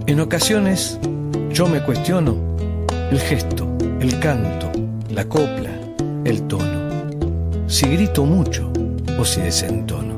En ocasiones yo me cuestiono el gesto, el canto, la copla, el tono, si grito mucho o si desentono.